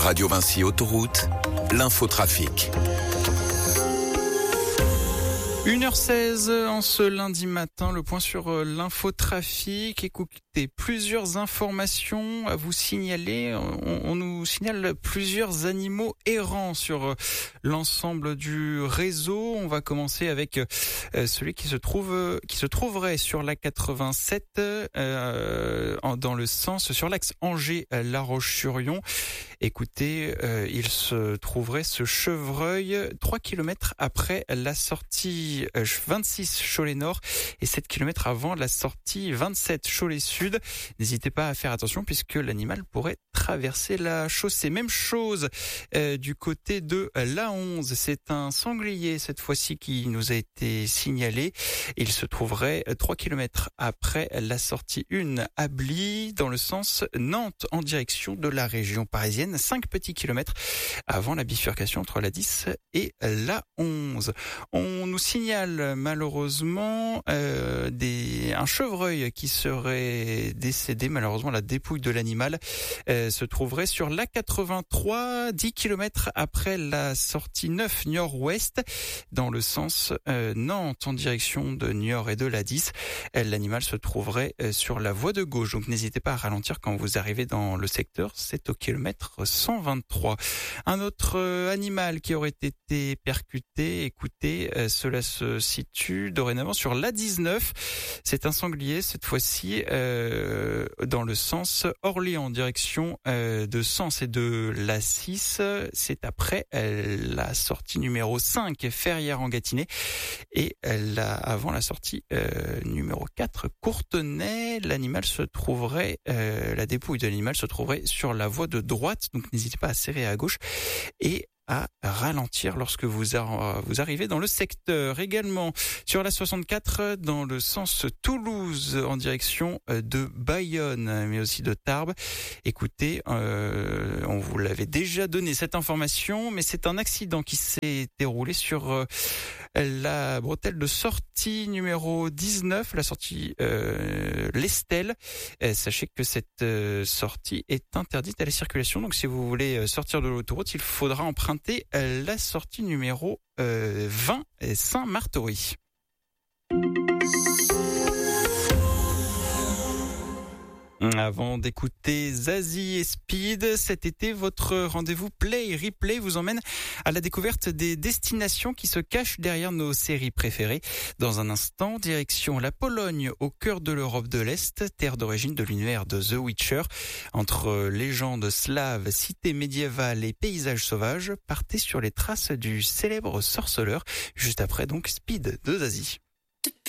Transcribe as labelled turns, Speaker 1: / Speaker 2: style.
Speaker 1: Radio Vinci Autoroute, l'infotrafic.
Speaker 2: 1h16 en ce lundi matin, le point sur l'infotrafic. Écoutez, plusieurs informations à vous signaler. On nous signale plusieurs animaux errants sur l'ensemble du réseau. On va commencer avec celui qui se trouverait sur la 87 dans le sens sur l'axe Angers-La Roche-sur-Yon. Écoutez, il se trouverait ce chevreuil 3 km après la sortie 26 Cholet-Nord et 7 km avant la sortie 27 Cholet-Sud. N'hésitez pas à faire attention puisque l'animal pourrait traverser la chaussée. Même chose du côté de l'A11. C'est un sanglier cette fois-ci qui nous a été signalé. Il se trouverait 3 km après la sortie 1 à Bly dans le sens Nantes en direction de la région parisienne. 5 petits kilomètres avant la bifurcation entre la 10 et la 11. On nous signale malheureusement un chevreuil qui serait décédé. Malheureusement, la dépouille de l'animal se trouverait sur l'A83, 10 km après la sortie 9 Niort-Ouest, dans le sens Nantes en direction de Niort et de la 10. L'animal se trouverait sur la voie de gauche. Donc n'hésitez pas à ralentir quand vous arrivez dans le secteur. C'est au kilomètre 123. Un autre animal qui aurait été percuté, écoutez, cela se situe dorénavant sur l'A19. C'est un sanglier, cette fois-ci, dans le sens Orléans, en direction de Sens et de l'A6. C'est après la sortie numéro 5, Ferrières en Gâtinais, et avant la sortie numéro 4, Courtenay. L'animal se trouverait, la dépouille de l'animal se trouverait sur la voie de droite, donc n'hésitez pas à serrer à gauche et à ralentir lorsque vous arrivez dans le secteur. Également sur la 64 dans le sens Toulouse en direction de Bayonne mais aussi de Tarbes. Écoutez, on vous l'avait déjà donné cette information, mais c'est un accident qui s'est déroulé sur la bretelle de sortie numéro 19, la sortie l'Estelle. Sachez que cette sortie est interdite à la circulation, donc si vous voulez sortir de l'autoroute, il faudra emprunter la sortie numéro 20 Saint-Martory. Avant d'écouter Zazie et Speed, cet été, votre rendez-vous Play Replay vous emmène à la découverte des destinations qui se cachent derrière nos séries préférées. Dans un instant, direction la Pologne, au cœur de l'Europe de l'Est, terre d'origine de l'univers de The Witcher. Entre légendes slaves, cités médiévales et paysages sauvages, partez sur les traces du célèbre sorceleur. Juste après donc Speed de Zazie.